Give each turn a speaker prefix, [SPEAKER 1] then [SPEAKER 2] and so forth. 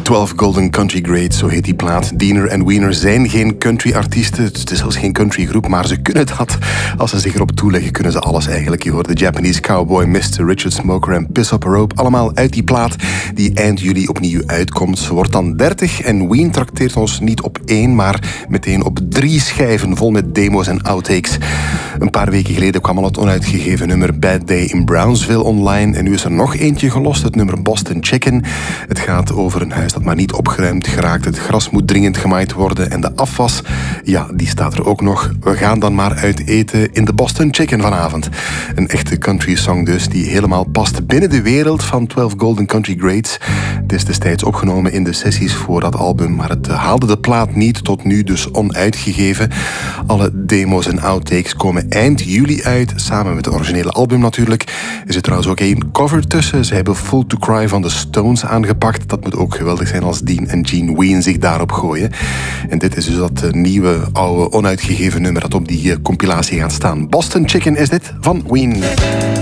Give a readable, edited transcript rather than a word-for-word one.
[SPEAKER 1] 12 Golden Country Greats, zo heet die plaat. Diener en Wiener zijn geen country-artiesten. Het is zelfs geen country-groep, maar ze kunnen dat. Als ze zich erop toeleggen, kunnen ze alles eigenlijk. Je hoort de Japanese Cowboy, Mr. Richard Smoker en Piss Up a Rope. Allemaal uit die plaat die eind juli opnieuw uitkomt. Ze wordt dan 30 en Ween trakteert ons niet op 1, maar meteen op 3 schijven vol met demo's en outtakes. Een paar weken geleden kwam al het onuitgegeven nummer Bad Day in Brownsville online. En nu is er nog eentje gelost, het nummer Boston Chicken. Het gaat over een huis dat maar niet opgeruimd geraakt. Het gras moet dringend gemaaid worden en de afwas, ja, die staat er ook nog. We gaan dan maar uit eten in de Boston Chicken vanavond. Een echte country song dus, die helemaal past binnen de wereld van 12 Golden Country Greats. Het is destijds opgenomen in de sessies voor dat album, maar het haalde de plaat niet, tot nu dus onuitgegeven. Alle demo's en outtakes komen eind juli uit, samen met het originele album natuurlijk. Er zit trouwens ook één cover tussen. Ze hebben Full to Cry van de Stones aangepakt. Dat moet ook geweldig zijn als Dean en Gene Ween zich daarop gooien. En dit is dus dat nieuwe, oude, onuitgegeven nummer dat op die compilatie gaat staan. Boston Chicken is dit van Ween.